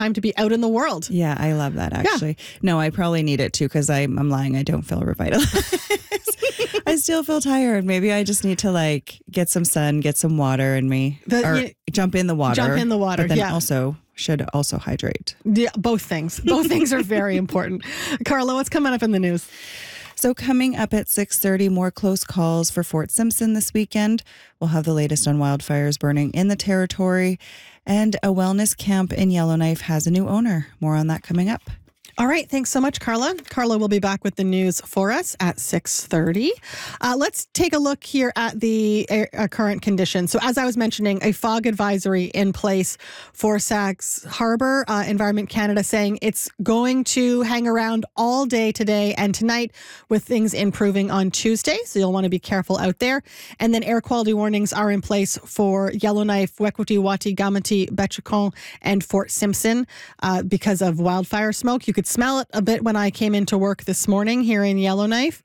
time to be out in the world. Yeah, I love that, actually. Yeah. No, I probably need it too, because I'm lying. I don't feel revitalized. I still feel tired. Maybe I just need to get some sun, get some water in me, jump in the water. Jump in the water, but then should also hydrate. Yeah, both things. Both things are very important. Carla, what's coming up in the news? So coming up at 6:30, more close calls for Fort Simpson this weekend. We'll have the latest on wildfires burning in the territory. And a wellness camp in Yellowknife has a new owner. More on that coming up. All right. Thanks so much, Carla. Carla will be back with the news for us at 6:30. Let's take a look here at the current conditions. So as I was mentioning, a fog advisory in place for Sachs Harbor. Environment Canada saying it's going to hang around all day today and tonight, with things improving on Tuesday. So you'll want to be careful out there. And then air quality warnings are in place for Yellowknife, Wekwati, Wati, Gamati, Betchicon, and Fort Simpson because of wildfire smoke. You could smell it a bit when I came into work this morning here in Yellowknife.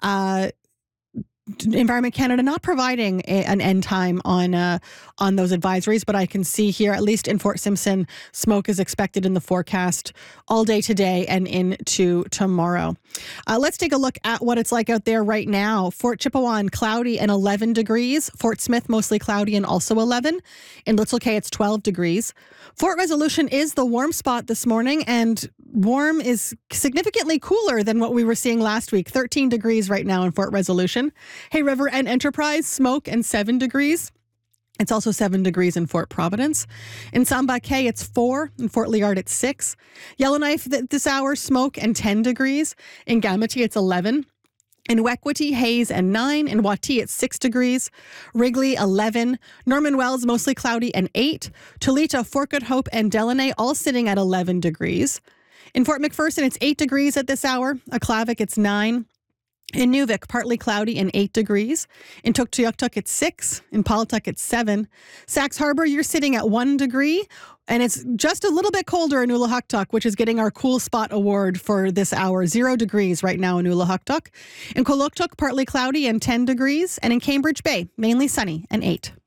Environment Canada not providing an end time on those advisories, but I can see here, at least in Fort Simpson, smoke is expected in the forecast all day today and into tomorrow. Let's take a look at what it's like out there right now. Fort Chipewyan, cloudy and 11 degrees. Fort Smith, mostly cloudy and also 11. In Little Cay, it's 12 degrees. Fort Resolution is the warm spot this morning, and warm is significantly cooler than what we were seeing last week. 13 degrees right now in Fort Resolution. Hay River and Enterprise, smoke and 7 degrees. It's also 7 degrees in Fort Providence. In Samba Cay, it's 4. In Fort Liard, it's 6. Yellowknife this hour, smoke and 10 degrees. In Gamati, it's 11. In Wekwati, haze and 9. In Wati, it's 6 degrees. Wrigley, 11. Norman Wells, mostly cloudy and 8. Tulita, Fort Good Hope, and Delaney, all sitting at 11 degrees. In Fort McPherson, it's 8 degrees at this hour. Aklavik, it's 9. In Nuvik, partly cloudy and 8 degrees. In Tuktoyaktuk, it's 6. In Palatuk, it's 7. Sachs Harbor, you're sitting at 1 degree. And it's just a little bit colder in Ulahuktuk, which is getting our Cool Spot Award for this hour. 0 degrees right now in Ulahuktuk. In Kuluktuk, partly cloudy and 10 degrees. And in Cambridge Bay, mainly sunny and 8.